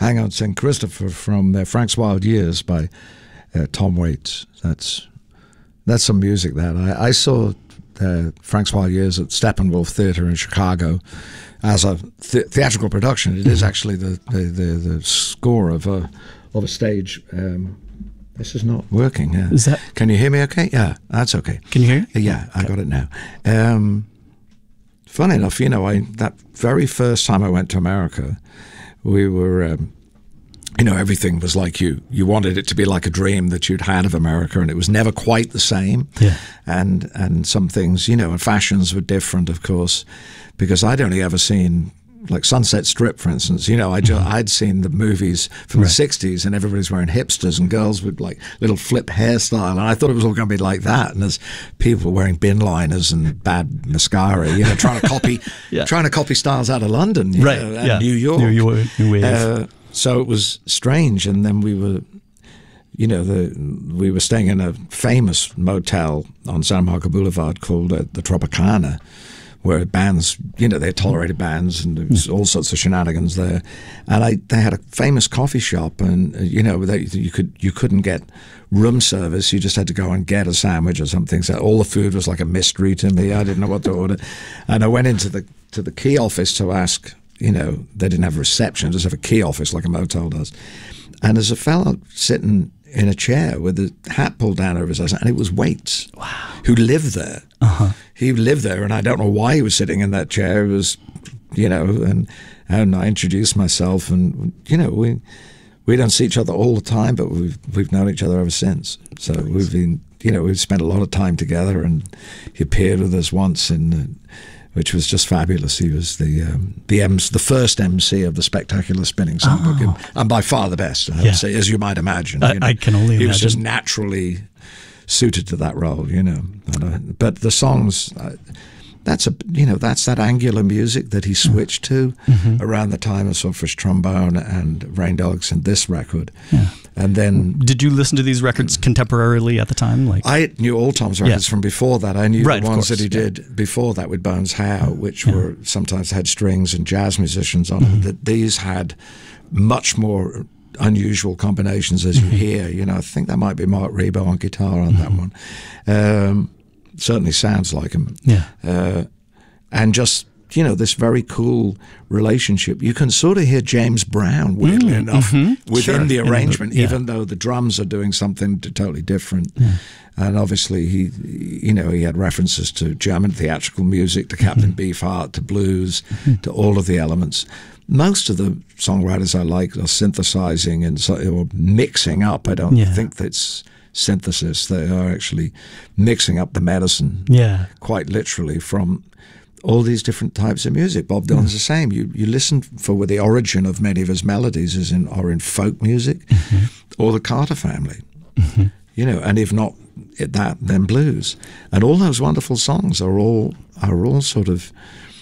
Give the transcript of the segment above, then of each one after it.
Hang on, St. Christopher from Frank's Wild Years by Tom Waits. That's some music that I saw Frank's Wild Years at Steppenwolf Theatre in Chicago as a theatrical production. It is actually the score of a stage. This is not working. Yeah. Is that? Can you hear me? Okay. Yeah, that's okay. Can you hear? Yeah, I got it now. Funny enough, that very first time I went to America, we were. Everything was like you wanted it to be like a dream that you'd had of America, and it was never quite the same. Yeah. And some things, and fashions were different, of course, because I'd only ever seen, like Sunset Strip, for instance. I'd seen the movies from the 60s, and everybody's wearing hipsters and girls with like little flip hairstyle, and I thought it was all going to be like that. And there's people wearing bin liners and bad mascara, trying to copy styles out of London, and New York. New Wave. So it was strange, and then we were, we were staying in a famous motel on Santa Monica Boulevard called the Tropicana, where bands, they tolerated bands, and there was all sorts of shenanigans there. And they had a famous coffee shop, and you couldn't get room service. You just had to go and get a sandwich or something. So all the food was like a mystery to me. I didn't know what to order, and I went into the key office to ask. They didn't have a reception, just have a key office like a motel does. And there's a fellow sitting in a chair with a hat pulled down over his eyes, and it was Waits, who lived there. Uh-huh. He lived there, and I don't know why he was sitting in that chair. It was, and I introduced myself, and, we don't see each other all the time, but we've known each other ever since. So we've been, we've spent a lot of time together, and he appeared with us once which was just fabulous. He was the first MC of the Spectacular Spinning Songbook, and by far the best, I would say, as you might imagine. I can only imagine. He was just naturally suited to that role, But the songs, that's that angular music that he switched to around the time of Sulphurous Trombone and Rain Dogs and this record. Yeah. And then, did you listen to these records contemporarily at the time? I knew all Tom's records from before that. I knew the ones that he did before that with Bones Howe, which were sometimes had strings and jazz musicians on them. That these had much more unusual combinations, as you hear. I think that might be Mark Rebo on guitar on that one. Certainly sounds like him. Yeah. And just this very cool relationship. You can sort of hear James Brown, weirdly enough, within the arrangement, even though the drums are doing something totally different. Yeah. And obviously, he had references to German theatrical music, to Captain Beefheart, to blues, to all of the elements. Most of the songwriters I like are synthesizing or mixing up. I don't think that's synthesis. They are actually mixing up the medicine, quite literally, from all these different types of music. Bob Dylan's the same. You listen for where the origin of many of his melodies are in folk music or the Carter family, and if not that, then blues. And all those wonderful songs are all sort of,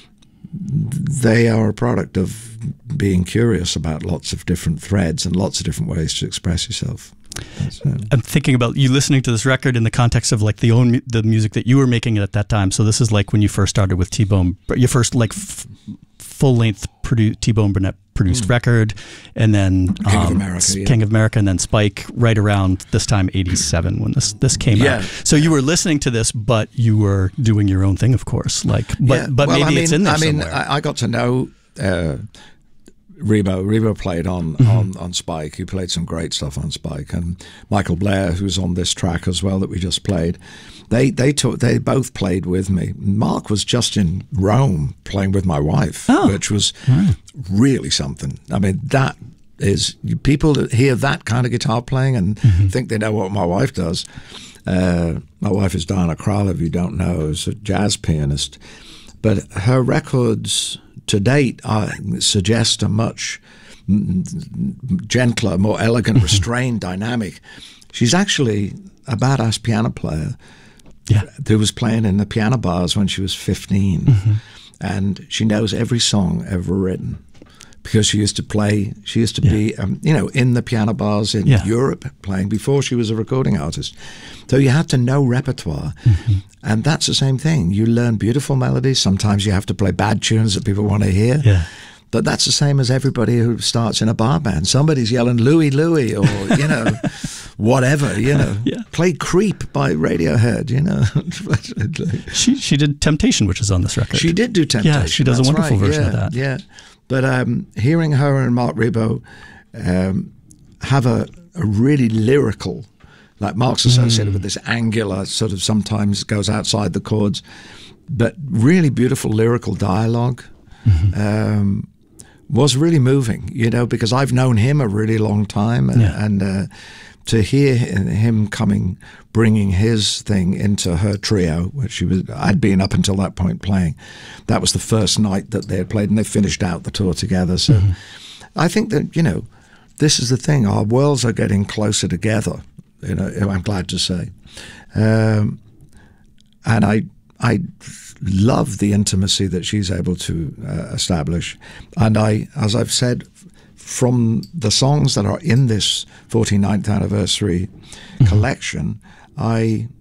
they are a product of being curious about lots of different threads and lots of different ways to express yourself. I'm thinking about you listening to this record in the context of like the music that you were making at that time. So this is like when you first started with T-Bone, your first like full-length T-Bone Burnett produced record, and then King of America, and then Spike right around this time, 87, when this came out. So you were listening to this, but you were doing your own thing, of course. It's in there somewhere. I got to know Rebo played on Spike. He played some great stuff on Spike, and Michael Blair, who's on this track as well that we just played. They both played with me. Mark was just in Rome playing with my wife, which was really something. I mean, that is, people that hear that kind of guitar playing and think they know what my wife does. My wife is Diana Krall, if you don't know, is a jazz pianist, but her records to date suggest a much gentler, more elegant, restrained dynamic. She's actually a badass piano player who was playing in the piano bars when she was 15. And she knows every song ever written because she used to be, in the piano bars in Europe playing before she was a recording artist. So you had to know repertoire. And that's the same thing. You learn beautiful melodies. Sometimes you have to play bad tunes that people want to hear. But that's the same as everybody who starts in a bar band. Somebody's yelling Louie Louie or, you know, whatever, you know. Yeah. Play Creep by Radiohead, you know. She did Temptation, which is on this record. She did do Temptation. Yeah, she does a wonderful version of that. Yeah. But hearing her and Marc Ribot have a really lyrical, like Mark's associated with this angular, sort of sometimes goes outside the chords, but really beautiful lyrical dialogue. Was really moving, you know, because I've known him a really long time, and to hear him bringing his thing into her trio, which I'd been up until that point playing. That was the first night that they had played, and they finished out the tour together. So I think that, you know, this is the thing. Our worlds are getting closer together, you know, I'm glad to say. And I love the intimacy that she's able to establish. And as I've said, from the songs that are in this 49th anniversary collection, I